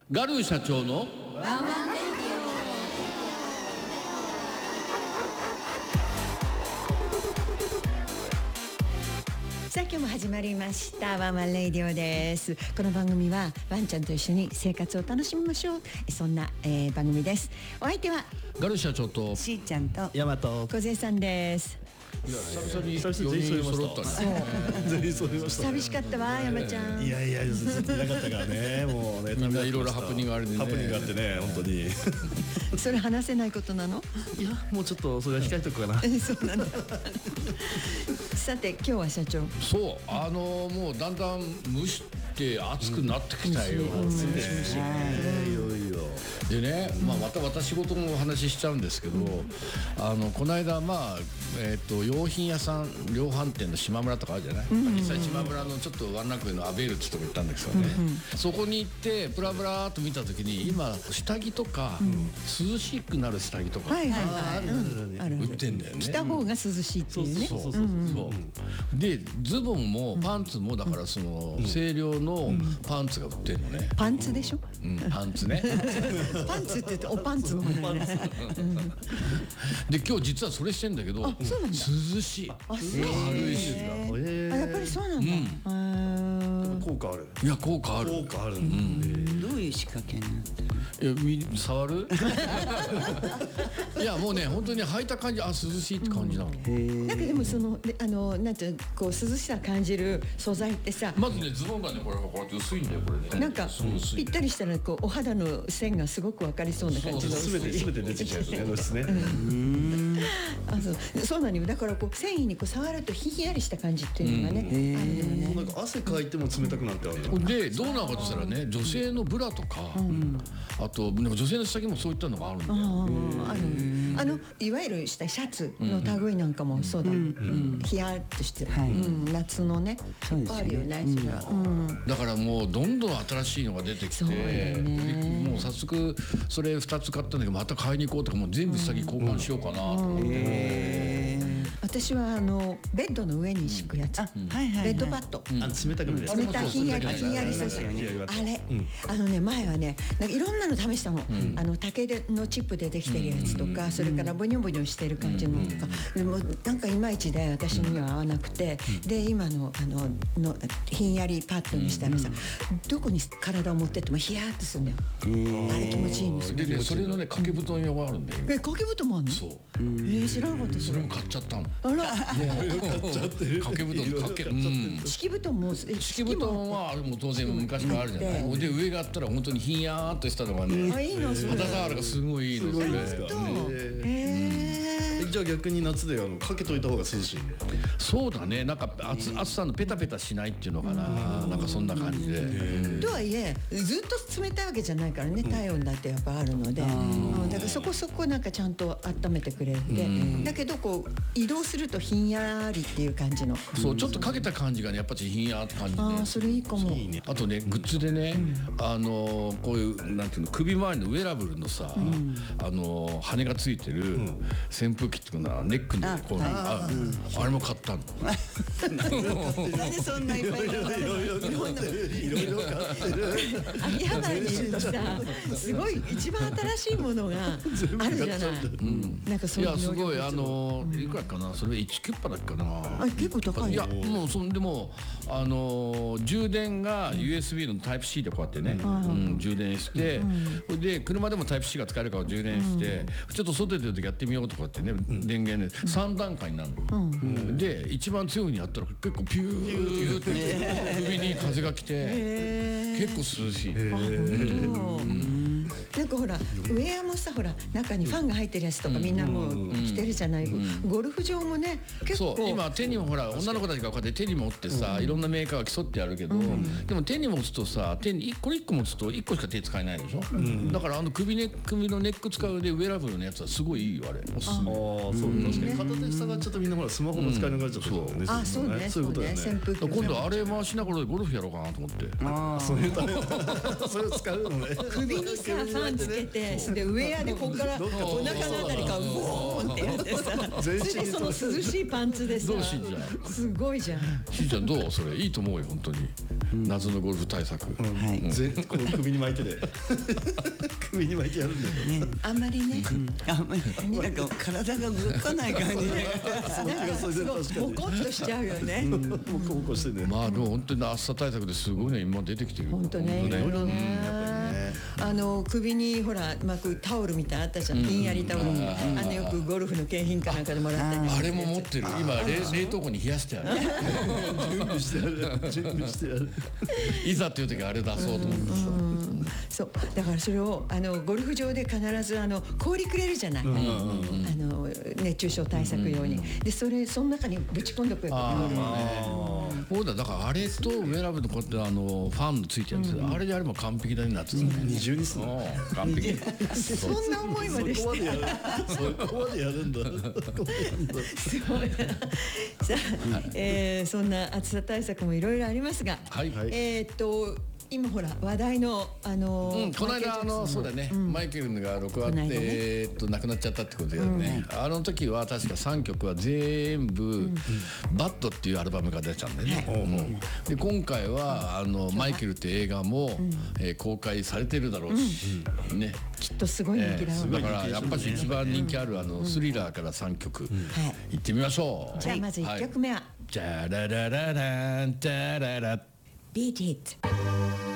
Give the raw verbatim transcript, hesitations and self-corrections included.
ガルー社長のワンワンレディオ。さあ今日も始まりましたワンワンレディオです。この番組はワンちゃんと一緒に生活を楽しみましょう、そんな、えー、番組です。お相手はガルー社長としーちゃんとヤマト。 小杉さんです。 いや久々によにん揃ったね。 全員揃いましたね。 寂しかったわ山ちゃん。 いやいやずっといなかったからね。もうねみんないろいろハプニングあるんでね。 ハプニングがあってね本当に。 それ話せないことなの？ いやもうちょっとそれは控えとくかな。 そうなんだ。さて今日は社長。 そうあのもうだんだん蒸して暑くなってきたよ。 暑いね。いよいよ。 でね、まあ、また私事のお話ししちゃうんですけど、あのこの間まあ、えー、と用品屋さん量販店の島村とかあるじゃない、うんうん、実際島村のちょっとワンランク上のアベールってとこ行ったんですけどね、うんうん、そこに行ってプラプラーっと見た時に今下着とか、うん、涼しくなる下着とか、 はいはいはい、 売ってんだよね。 着た方が涼しいっていうね。 そうそうそうそうでズボンもパンツもだからその清涼のパンツが売ってるのね。 パンツでしょ、 うん、パンツねパンツって言っておパンツの方だね。 で今日実はそれしてんだけどあそうなんだ涼しい。 あそう軽いしあやっぱりそうなんだ、うん、 効果ある。 いや効果ある。 効果ある、うん、 どういう仕掛けになってる？ いやみ触るいやもうね本当に履いた感じあ涼しいって感じなの、うん、 なんかでもそのあのなんていうこう涼しさ感じる素材ってさまずねズボンがねこれこうやって薄いんだよこれね。 なんかぴったりしたらこうお肌の線がすごく分かりそうな感じのすべてすべて出てきちゃうね露出ね。 あそうそうなのよ。だからこう繊維にこう触るとひんやりした感じっていうのがね、うん、あるのよね。 なんか汗かいても冷たくなってあるの。 でどうなのかとしたらね女性のブラとか、うん、あとでも女性の下着もそういったのがあるんだよ。 ああるあのいわゆるしたシャツの類なんかもそうだ、うん、ヒヤッとしてる、はいうん、夏のねいっぱいあるよね、それは、うん、 だからもうどんどん新しいのが出てきて、ね、もう早速それふたつ買ったんだけどまた買いに行こうとかもう全部下着交換しようかなと思って、うん、 私はあのベッドの上に敷くやつ、うん、ベッドパッド、 うん、あ冷たくなるやつ、 冷たひんやりひんやりさせるあれ、うん、あのね前はねなんかいろんなの試したの、うん、あの竹のチップでできてるやつとか、うん、それからボニョボニョしてる感じのとか、うん、でもなんかいまいちで私には合わなくて、うん、で今のあののひんやりパッドにしたらさ、うん、どこに体を持ってってもヒヤーッとするんだよ、うん、あれ気持ちいいんですよ。 でねそれのね掛け布団用があるんだよ。 え掛け布団もあるの？ そう。 えー、知らなかった。 それも買っちゃったの。 あら買っちゃってる。 掛け布団掛け、うん、 敷布団も敷布団はもう当然昔からあるじゃない。で上があったら本当にひんやーっとしたのがね。 あいいのそれ。 肌触りがすごいいいのそれ。 じゃあ逆に夏であのかけといた方が涼しいね。 そうだね。なんか暑暑さのペタペタしないっていうのかな。なんかそんな感じで。 とはいえずっと冷たいわけじゃないからね。体温だってやっぱあるので、うん、だからそこそこなんかちゃんと温めてくれて、だけどこう移動するとひんやりっていう感じの。 そうちょっとかけた感じがねやっぱりひんやって感じで。 ああそれいいかも。 あとねグッズでね、あのこういうなんていうの首周りのウェラブルのさ、あの羽がついてる扇風機っていうのはネックにこうああれも買ったの。 なんでそんないっぱいいろんないろいろ買ってる。秋葉原にいるとさすごい一番新しいものがあるじゃない。なんかそういういやすごいあのいくらかなそれいちキュッパだっけかな。 あ結構高い。 いやもうそんでもあの充電が ユーエスビー のタイプ C でこうやってね充電してで車でもタイプ C が使えるから充電してちょっと外で出る時やってみようとかってね電源でさん段階になるの。で一番強いにやったら結構ピューって首に風が来て結構涼しい。 なんかほらウェアもさほら中にファンが入ってるやつとかみんなもう着てるじゃない。ゴルフ場もね結構そう今手にもほら女の子たちがこうやって手に持ってさいろんなメーカーが競ってやるけどでも手に持つとさ手にこれいっこ持つといっこしか手使えないでしょ。だからあの首ね首のネック使うでウェラブルのやつはすごいいいよあれ。おすすめ。 ああそう確かに片手下がっちゃったみんなほらスマホも使えなくなっちゃったからね。 あそうねそういうことだよね。扇風機今度あれ回しながらゴルフやろうかなと思って。 ああそういうためそれを使うのね。 首にさファパンつけて、でウェアでここからお腹のあたりからボーンってやってさ、それでその涼しいパンツでさ、 どうしんちゃん、 すごいじゃん。 しんちゃんどう、それいいと思うよ本当に、夏のゴルフ対策。 はい全この首に巻いてで首に巻いてやるんだよね。 あんまりね、 あんまりなんか体が動かない感じでなんかすごいボコッとしちゃうよね。 ボコボコしてね。 まあでも本当に暑さ対策ですごいね今出てきてる。 本当ね、いろいろね。あの首にほら巻くタオルみたいなあったじゃん、ひんやりタオル。あのよくゴルフの景品かなんかでもらったり。 あれも持ってる。今冷冷凍庫に冷やしてある。 準備してやる準備してやる。 いざという時あれ出そうと思って。 そうだからそれをあのゴルフ場で必ずあの氷くれるじゃない、あの熱中症対策用に、でそれその中にぶち込んでくれるの。 そうだ、だからあれとウェアラブルのこうやってあのファンのついてるんですよ、あれでやれば完璧だになってたね。 二重にすんの。 完璧。 そんな思いまでそこましてでやる。そこまでやるんだ。 すごいな。さあ、えーそんな暑さ対策もいろいろありますが、 はい。 えーっと今ほら話題のあのうん、この間あのそうだね、マイケルがろくわって、えーっと亡くなっちゃったってことだよね。あの時は確かさんきょくは全部バッドっていうアルバムが出ちゃうんだよね。うんで今回はあのマイケルって映画もえー公開されてるだろうし、ね。 きっとすごい人気だろうね。 だからやっぱり一番人気あるあのスリラーからさんきょくいってみましょう。 じゃあまずいっきょくめはじゃららららんたらら。 Beat It。